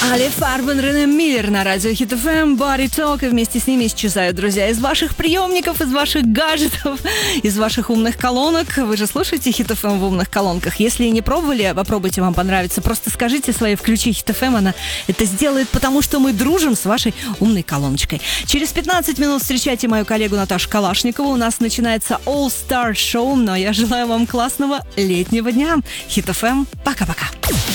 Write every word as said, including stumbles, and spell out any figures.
Али Фарбен, Рене Миллер на радио Хит эф эм, Body Talk, и вместе с ними исчезают, друзья, из ваших приемников, из ваших гаджетов, из ваших умных колонок. Вы же слушаете Хит эф эм в умных колонках. Если не пробовали, попробуйте, вам понравится. Просто скажите своей «включи Хит эф эм», она это сделает, потому что мы дружим с вашей умной колоночкой. Через пятнадцать минут встречайте мою коллегу Наташу Калашникову. У нас начинается All Star Show, но я желаю вам классного летнего дня. Хит эф эм, пока-пока.